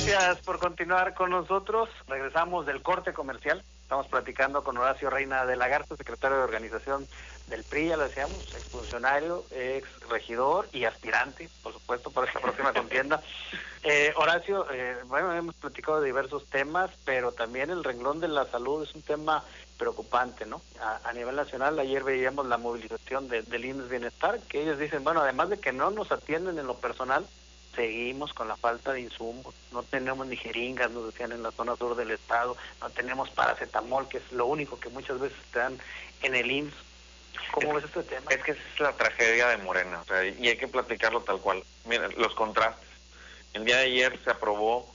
Gracias por continuar con nosotros. Regresamos del corte comercial. Estamos platicando con Horacio Reina de la Garza, secretario de organización del PRI, ya lo decíamos, exfuncionario, ex regidor y aspirante, por supuesto, para esta próxima contienda. Horacio, bueno, hemos platicado de diversos temas, pero también el renglón de la salud es un tema preocupante, ¿no? A nivel nacional, ayer veíamos la movilización del IMSS Bienestar, que ellos dicen, bueno, además de que no nos atienden en lo personal, seguimos con la falta de insumos, no tenemos ni jeringas, nos decían en la zona sur del estado, no tenemos paracetamol, que es lo único que muchas veces te dan en el IMSS. ¿Cómo ves este tema? Es que esa es la tragedia de Morena, o sea, y hay que platicarlo tal cual. Miren, los contrastes. El día de ayer se aprobó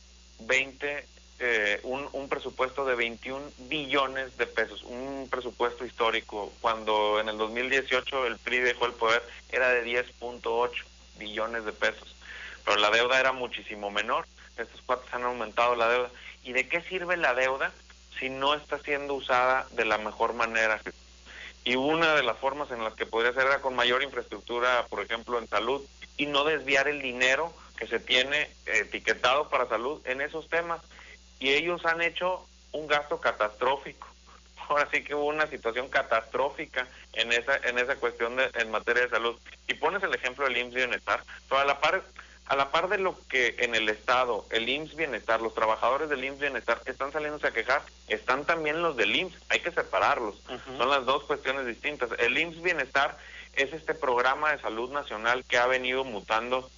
un presupuesto de 21 billones de pesos, un presupuesto histórico, cuando en el 2018 el PRI dejó el poder, era de 10.8 billones de pesos. Pero la deuda era muchísimo menor. Estos cuates han aumentado la deuda. ¿Y de qué sirve la deuda si no está siendo usada de la mejor manera? Y una de las formas en las que podría ser era con mayor infraestructura, por ejemplo, en salud, y no desviar el dinero que se tiene etiquetado para salud en esos temas. Y ellos han hecho un gasto catastrófico. Ahora sí que hubo una situación catastrófica en esa cuestión en materia de salud. Y pones el ejemplo del IMSS Bienestar, pero a la par de lo que en el Estado, el IMSS Bienestar, los trabajadores del IMSS Bienestar están saliéndose a quejar, están también los del IMSS, hay que separarlos, son las dos cuestiones distintas. El IMSS Bienestar es este programa de salud nacional que ha venido mutando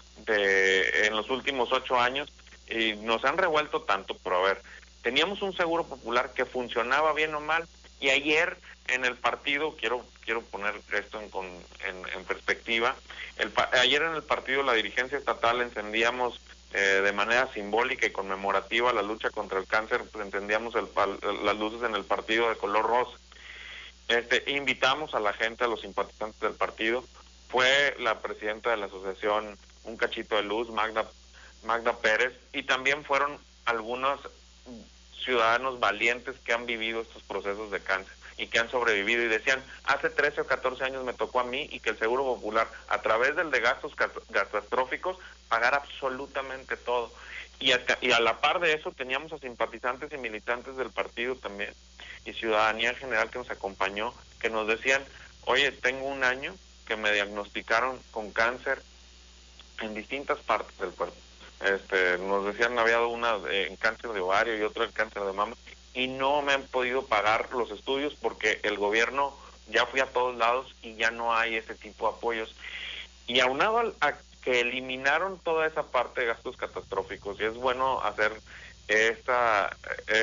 en los últimos 8 años y nos han revuelto tanto, pero a ver, teníamos un seguro popular que funcionaba bien o mal, y ayer en el partido, quiero poner esto en perspectiva, ayer en el partido la dirigencia estatal encendíamos de manera simbólica y conmemorativa la lucha contra el cáncer, pues encendíamos las luces en el partido de color rosa. Invitamos a la gente, a los simpatizantes del partido, fue la presidenta de la asociación Un Cachito de Luz, Magda Pérez, y también fueron algunos ciudadanos valientes que han vivido estos procesos de cáncer y que han sobrevivido, y decían, hace 13 o 14 años me tocó a mí, y que el Seguro Popular, a través del de gastos catastróficos, pagara absolutamente todo. Y a la par de eso teníamos a simpatizantes y militantes del partido también, y ciudadanía en general que nos acompañó, que nos decían, oye, tengo un año que me diagnosticaron con cáncer en distintas partes del cuerpo. Nos decían, había una en cáncer de ovario y otra en cáncer de mama, y no me han podido pagar los estudios porque el gobierno, ya fui a todos lados y ya no hay ese tipo de apoyos. Y aunado a que eliminaron toda esa parte de gastos catastróficos, y es bueno hacer esta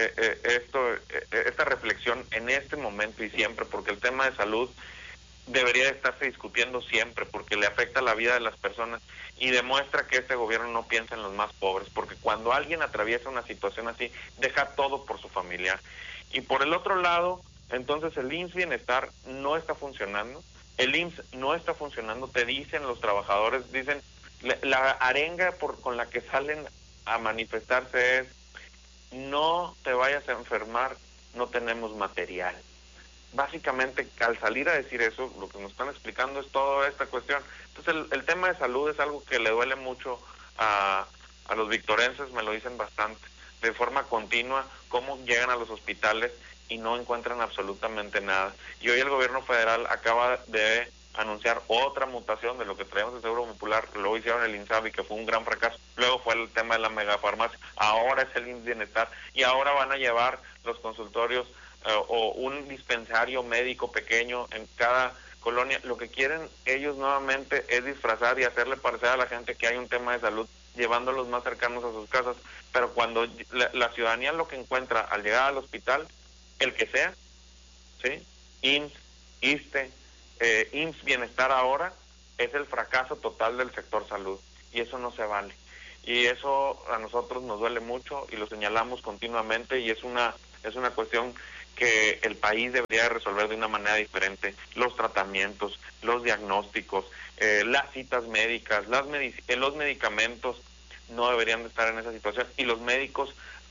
reflexión en este momento y siempre, porque el tema de salud debería de estarse discutiendo siempre, porque le afecta la vida de las personas y demuestra que este gobierno no piensa en los más pobres, porque cuando alguien atraviesa una situación así, deja todo por su familiar. Y por el otro lado, entonces el IMSS Bienestar no está funcionando, el IMSS no está funcionando, te dicen los trabajadores, dicen, la arenga con la que salen a manifestarse es, no te vayas a enfermar, no tenemos material. Básicamente, al salir a decir eso, lo que nos están explicando es toda esta cuestión. Entonces, el tema de salud es algo que le duele mucho a los victorenses, me lo dicen bastante, de forma continua, cómo llegan a los hospitales y no encuentran absolutamente nada. Y hoy el gobierno federal acaba de anunciar otra mutación de lo que traíamos el Seguro Popular, luego hicieron el INSABI, que fue un gran fracaso, luego fue el tema de la megafarmacia, ahora es el IMSS Bienestar, y ahora van a llevar los consultorios o un dispensario médico pequeño en cada colonia. Lo que quieren ellos nuevamente es disfrazar y hacerle parecer a la gente que hay un tema de salud, llevándolos más cercanos a sus casas, pero cuando la ciudadanía lo que encuentra al llegar al hospital, el que sea, ¿sí? IMSS, ISSSTE, IMSS Bienestar ahora, es el fracaso total del sector salud, y eso no se vale. Y eso a nosotros nos duele mucho y lo señalamos continuamente, y es una cuestión que el país debería resolver de una manera diferente. Los tratamientos, los diagnósticos, las citas médicas, los medicamentos no deberían de estar en esa situación, y los médicos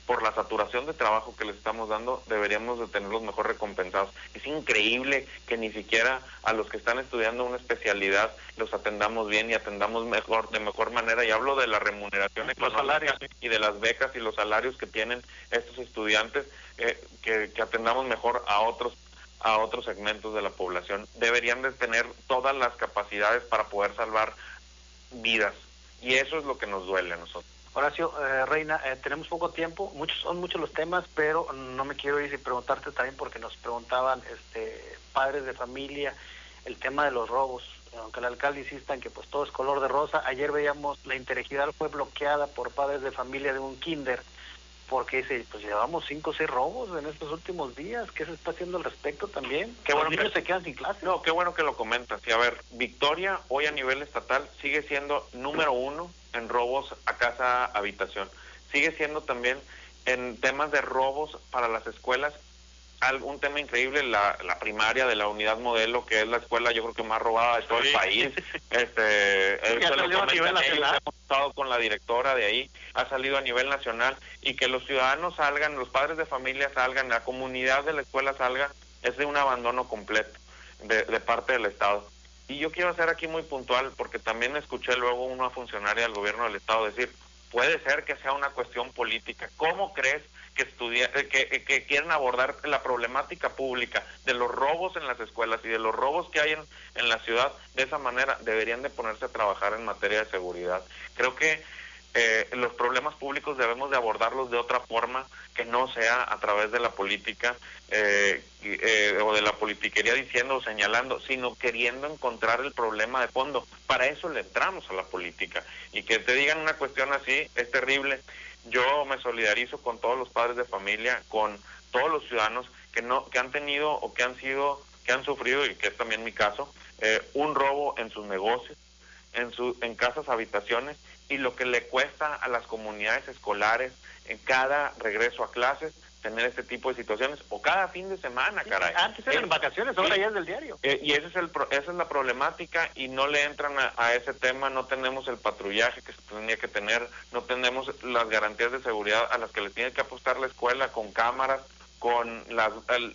por la saturación de trabajo que les estamos dando, deberíamos de tenerlos mejor recompensados. Es increíble que ni siquiera a los que están estudiando una especialidad los atendamos bien y atendamos de mejor manera, y hablo de la remuneración económica y de las becas y los salarios que tienen estos estudiantes, que atendamos mejor a otros segmentos de la población. Deberían de tener todas las capacidades para poder salvar vidas, y eso es lo que nos duele a nosotros. Horacio, Reina, tenemos poco tiempo, son muchos los temas, pero no me quiero ir sin preguntarte también, porque nos preguntaban padres de familia el tema de los robos. Aunque el alcalde insista en que pues todo es color de rosa, ayer veíamos la interregional fue bloqueada por padres de familia de un kinder, porque pues llevamos 5 o 6 robos en estos últimos días. ¿Qué se está haciendo al respecto también? Qué bueno los niños se quedan sin clase. No, qué bueno que lo comentas. Y a ver, Victoria hoy a nivel estatal sigue siendo número 1 en robos a casa habitación. Sigue siendo también en temas de robos para las escuelas. Un tema increíble, la primaria de la unidad modelo, que es la escuela yo creo que más robada de todo el país. Ya salió a nivel nacional. Hemos estado con la directora de ahí, ha salido a nivel nacional, y que los ciudadanos salgan, los padres de familia salgan, la comunidad de la escuela salga, es de un abandono completo de parte del Estado. Y yo quiero ser aquí muy puntual, porque también escuché luego una funcionaria del gobierno del Estado decir, puede ser que sea una cuestión política. ¿Cómo crees que quieren abordar la problemática pública de los robos en las escuelas y de los robos que hay en la ciudad de esa manera? Deberían de ponerse a trabajar en materia de seguridad. Creo que los problemas públicos debemos de abordarlos de otra forma, que no sea a través de la política o de la politiquería diciendo o señalando, sino queriendo encontrar el problema de fondo. Para eso le entramos a la política, y que te digan una cuestión así es terrible. Yo me solidarizo con todos los padres de familia, con todos los ciudadanos que han tenido o que han sufrido, y que es también mi caso, un robo en sus negocios, en casas habitaciones, y lo que le cuesta a las comunidades escolares en cada regreso a clases tener este tipo de situaciones, o cada fin de semana, caray. Antes eran vacaciones, ahora ya es del diario. Y esa es la problemática, y no le entran a ese tema. No tenemos el patrullaje que se tendría que tener, no tenemos las garantías de seguridad a las que le tiene que apostar la escuela, con cámaras, con las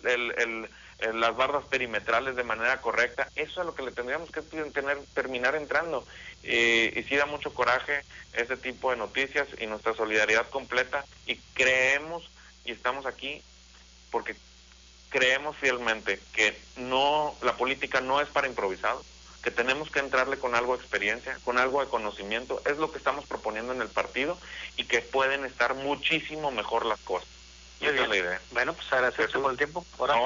bardas perimetrales de manera correcta. Eso es a lo que le tendríamos que terminar entrando. Y sí da mucho coraje ese tipo de noticias, y nuestra solidaridad completa, y creemos, y estamos aquí porque creemos fielmente que la política no es para improvisados, que tenemos que entrarle con algo de experiencia, con algo de conocimiento. Es lo que estamos proponiendo en el partido, y que pueden estar muchísimo mejor las cosas. Y esa es la idea. Bueno, pues agradecerte por el tiempo.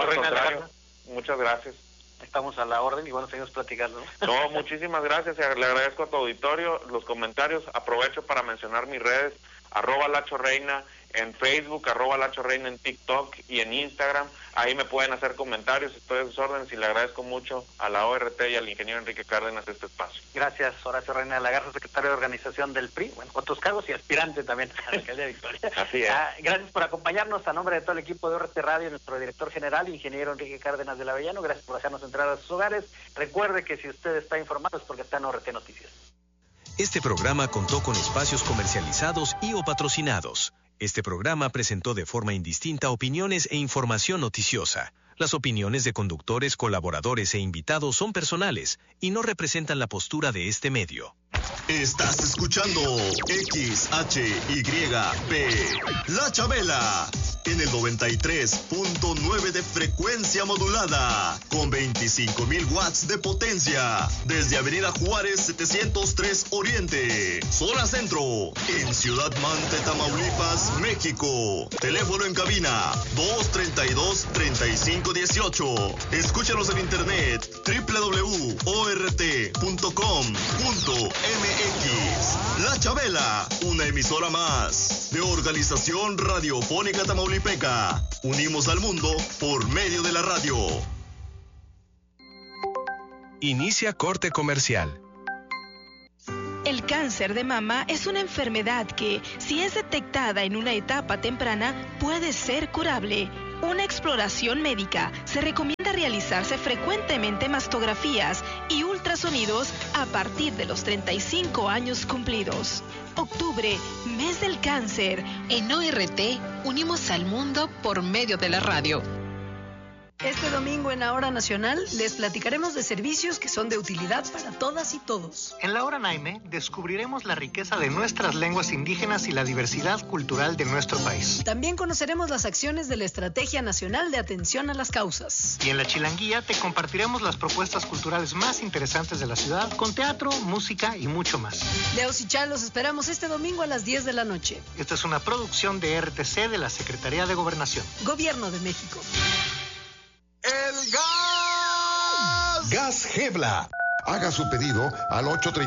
Muchas gracias. Estamos a la orden, y bueno, seguimos platicando. No, muchísimas gracias. Le agradezco a tu auditorio los comentarios. Aprovecho para mencionar mis redes: @LachoReina en Facebook, @LachoReina en TikTok y en Instagram. Ahí me pueden hacer comentarios, estoy a sus órdenes, y le agradezco mucho a la ORT y al ingeniero Enrique Cárdenas este espacio. Gracias, Horacio Reina de la Garza, secretario de organización del PRI, bueno, otros cargos, y aspirante también a la alcaldía de Victoria. Así es. Gracias por acompañarnos. A nombre de todo el equipo de ORT Radio, nuestro director general, ingeniero Enrique Cárdenas de la Avellano, gracias por hacernos entrar a sus hogares. Recuerde que si usted está informado es porque está en ORT Noticias. Este programa contó con espacios comercializados y o patrocinados. Este programa presentó de forma indistinta opiniones e información noticiosa. Las opiniones de conductores, colaboradores e invitados son personales y no representan la postura de este medio. Estás escuchando XHYP, La Chabela, en el 93.9 de frecuencia modulada, con 25,000 watts de potencia, desde Avenida Juárez 703 Oriente, zona centro, en Ciudad Mante, Tamaulipas, México. Teléfono en cabina 232-3518. Escúchanos en internet www.ort.com.mx. La Chabela, una emisora más de Organización Radiofónica Tamaulipeca. Unimos al mundo por medio de la radio. Inicia corte comercial. El cáncer de mama es una enfermedad que, si es detectada en una etapa temprana, puede ser curable. una exploración médica. Se recomienda realizarse frecuentemente mastografías y ultrasonidos a partir de los 35 años cumplidos. Octubre, mes del cáncer. En ORT unimos al mundo por medio de la radio. Este domingo en la Hora Nacional les platicaremos de servicios que son de utilidad para todas y todos. En la Hora Naime descubriremos la riqueza de nuestras lenguas indígenas y la diversidad cultural de nuestro país. También conoceremos las acciones de la Estrategia Nacional de Atención a las Causas. Y en la Chilanguía te compartiremos las propuestas culturales más interesantes de la ciudad, con teatro, música y mucho más. Leos y Chal los esperamos este domingo a las 10 de la noche. Esta es una producción de RTC de la Secretaría de Gobernación. Gobierno de México. ¡El gas! Gas Gebla. Haga su pedido al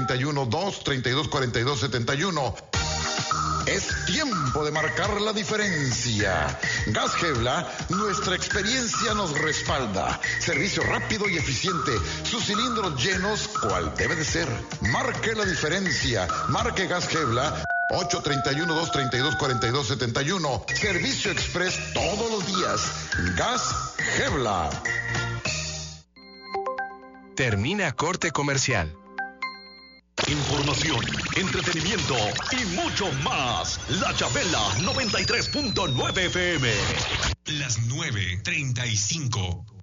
831-232-4271. Es tiempo de marcar la diferencia. Gas Gebla, nuestra experiencia nos respalda. Servicio rápido y eficiente. Sus cilindros llenos, cual debe de ser. Marque la diferencia. Marque Gas Gebla. 831-232-4271. Servicio express todos los días. Gas Gebla. Termina corte comercial. Información, entretenimiento y mucho más. La Chabela 93.9 FM. Las 9:35.